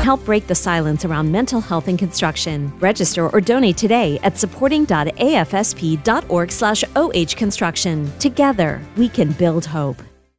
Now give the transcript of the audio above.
Help break the silence around mental health in construction. Register or donate today at supporting.afsp.org/ohconstruction. Together, we can build hope.